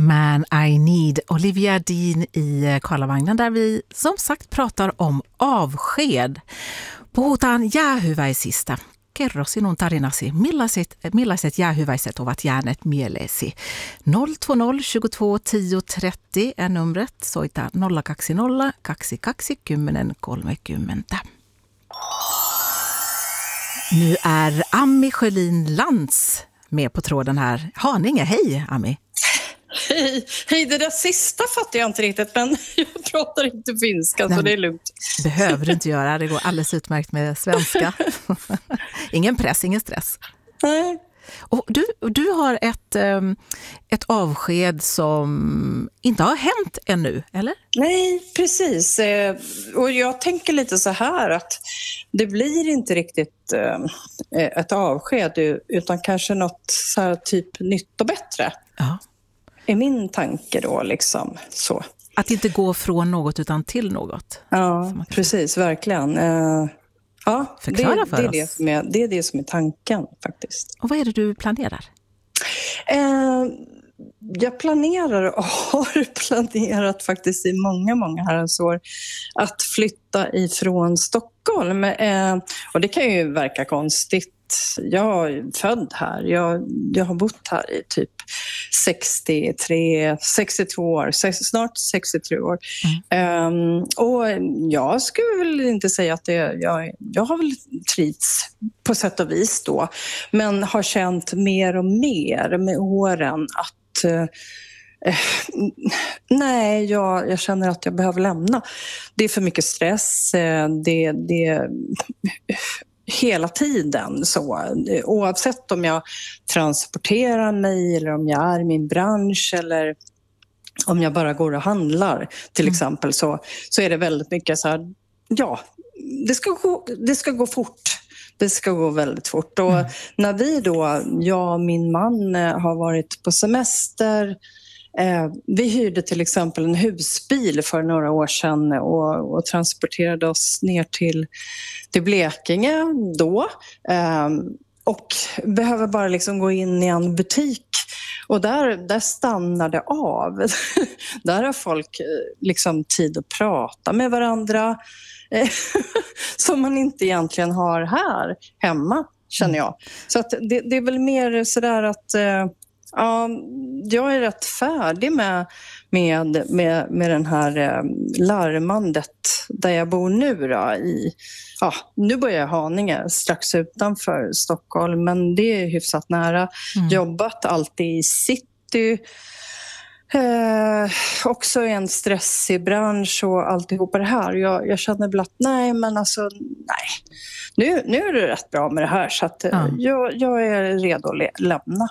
Man I Need, Olivia Dean i Karlavagnen, där vi som sagt pratar om avsked. Puhutaan jäähyväisistä. Kerro sinun tarinasi, millaiset jäähyväiset ovat jääneet mieleesi? 020 22 10 30 är numret, soita 020 22 10 30. Nu är Ami Sjölin Lantz med på tråden här. Haninge, hej Ami! Hej, det där sista fattar jag inte riktigt, men jag pratar inte finska. Nej, så det är lugnt. Behöver du inte göra, det går alldeles utmärkt med svenska. Ingen press, ingen stress. Nej. Och du har ett avsked som inte har hänt ännu, eller? Nej, precis. Och jag tänker lite så här att det blir inte riktigt ett avsked, utan kanske något så här typ nytt och bättre. Ja. Är min tanke då liksom så. Att inte gå från något utan till något. Ja, precis, verkligen. Ja, förklara för oss. Det är det som är tanken faktiskt. Och vad är det du planerar? Jag planerar och har planerat faktiskt i många herrans år att flytta ifrån Stockholm. Och det kan ju verka konstigt. Jag är född här. Jag har bott här i typ 62 år, snart 63 år. Och jag skulle väl inte säga att jag har väl trivts på sätt och vis då. Men har känt mer och mer med åren att nej, jag känner att jag behöver lämna. Det är för mycket stress. Det hela tiden så, oavsett om jag transporterar mig eller om jag är i min bransch eller om jag bara går och handlar till exempel, så är det väldigt mycket så här, ja, det ska gå fort. Det ska gå väldigt fort. Och när vi då, jag och min man har varit på semester, vi hyrde till exempel en husbil för några år sedan och transporterade oss ner till Blekinge då. Och behöver bara liksom gå in i en butik. Och där stannar det av. Där har folk liksom tid att prata med varandra. Som man inte egentligen har här hemma, känner jag. Så att det är väl mer sådär att ja, jag är rätt färdig med den här larmandet där jag bor nu då. Nu bor jag i Haninge, strax utanför Stockholm, men det är hyfsat nära. Jobbat alltid i city. Också i en stressig bransch och alltihopa det här. Jag känner väl att nej. Nu är det rätt bra med det här, så att jag är redo att lämna.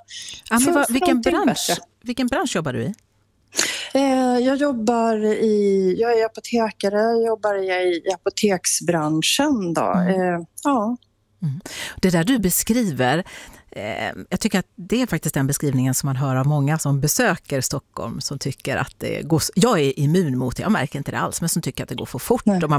Vilken bransch jobbar du i? Jag är apotekare, jag jobbar i apoteksbranschen då. Det där du beskriver, jag tycker att det är faktiskt den beskrivningen som man hör av många som besöker Stockholm, som tycker att det går, jag är immun mot det, jag märker inte det alls, men som tycker att det går för fort. Och man